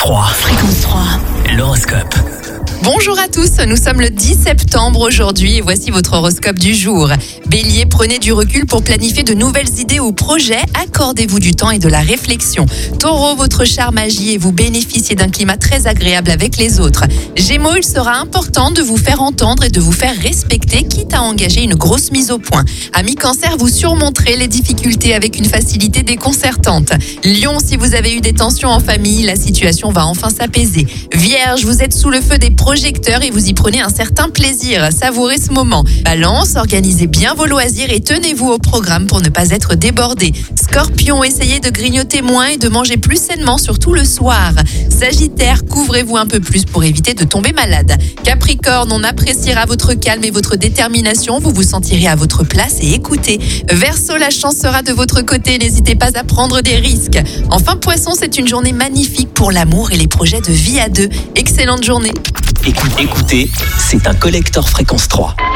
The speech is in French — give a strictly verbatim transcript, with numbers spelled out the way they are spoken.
trois. Fréquence trois. L'horoscope. Bonjour à tous, nous sommes le dix septembre aujourd'hui et voici votre horoscope du jour. Bélier, prenez du recul pour planifier de nouvelles idées ou projets, accordez-vous du temps et de la réflexion. Taureau, votre charme agit et vous bénéficiez d'un climat très agréable avec les autres. Gémeaux, il sera important de vous faire entendre et de vous faire respecter, quitte à engager une grosse mise au point. Amis Cancer, vous surmonterez les difficultés avec une facilité déconcertante. Lion, si vous avez eu des tensions en famille, la situation va enfin s'apaiser. Vierge, vous êtes sous le feu des projecteurs et vous y prenez un certain plaisir. Savourez ce moment. Balance, organisez bien vos loisirs et tenez-vous au programme pour ne pas être débordé. Scorpion, essayez de grignoter moins et de manger plus sainement, surtout le soir. Sagittaire, couvrez-vous un peu plus pour éviter de tomber malade. Capricorne, on appréciera votre calme et votre détermination. Vous vous sentirez à votre place et écoutez. Verseau, la chance sera de votre côté. N'hésitez pas à prendre des risques. Enfin, Poisson, c'est une journée magnifique pour l'amour et les projets de vie à deux. Excellente journée. Écoutez, écoutez, c'est un collecteur Fréquence trois.